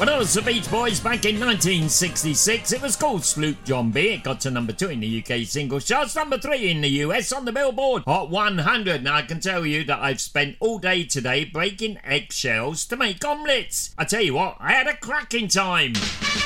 Well, that was the Beach Boys back in 1966. It was called Sloop John B. It got to number 2 in the UK singles charts, number 3 in the US on the Billboard Hot 100. Now, I can tell you that I've spent all day today breaking eggshells to make omelettes. I tell you what, I had a cracking time.